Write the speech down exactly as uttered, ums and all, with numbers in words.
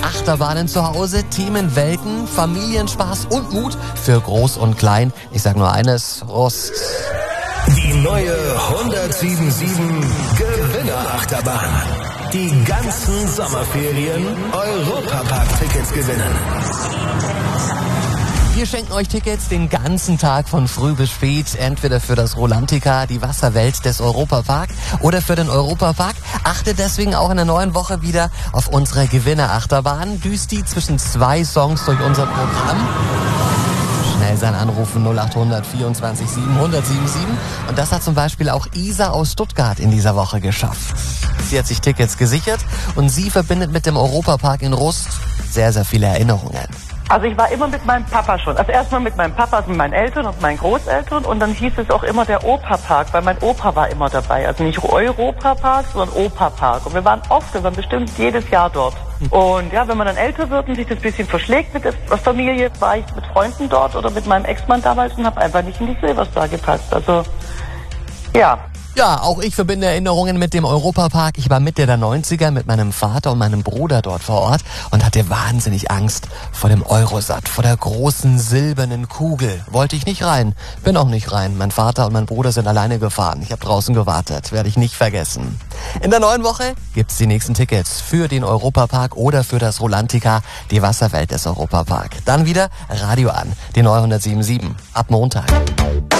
Achterbahnen zu Hause, Themenwelten, Familienspaß und Mut für Groß und Klein. Ich sag nur eines, Prost. Die neue hundertsieben Gewinner-Achterbahn. Die ganzen Sommerferien Europapark-Tickets gewinnen. Wir schenken euch Tickets den ganzen Tag von früh bis spät, entweder für das Rolantica, die Wasserwelt des Europapark oder für den Europapark. Achtet deswegen auch in der neuen Woche wieder auf unsere Gewinner-Achterbahn. Düst die zwischen zwei Songs durch unser Programm. Schnell sein Anrufen null acht hundert vierundzwanzig siebenhundert siebenundsiebzig. Und das hat zum Beispiel auch Isa aus Stuttgart in dieser Woche geschafft. Sie hat sich Tickets gesichert und sie verbindet mit dem Europapark in Rust sehr, sehr viele Erinnerungen. Also ich war immer mit meinem Papa schon. Also erstmal mit meinem Papa, also mit meinen Eltern und meinen Großeltern. Und dann hieß es auch immer der Opa-Park, weil mein Opa war immer dabei. Also nicht Europapark, sondern Opa-Park. Und wir waren oft, wir waren bestimmt jedes Jahr dort. Und ja, wenn man dann älter wird und sich das ein bisschen verschlägt mit der Familie, war ich mit Freunden dort oder mit meinem Ex-Mann damals und habe einfach nicht in die Silverstar gepasst. Also, ja. Ja, auch ich verbinde Erinnerungen mit dem Europapark. Ich war Mitte der neunziger mit meinem Vater und meinem Bruder dort vor Ort und hatte wahnsinnig Angst vor dem Eurosat, vor der großen silbernen Kugel. Wollte ich nicht rein, bin auch nicht rein. Mein Vater und mein Bruder sind alleine gefahren. Ich habe draußen gewartet, werde ich nicht vergessen. In der neuen Woche gibt's die nächsten Tickets für den Europapark oder für das Rolantica, die Wasserwelt des Europapark. Dann wieder Radio an, die neue hundertsieben Komma sieben ab Montag.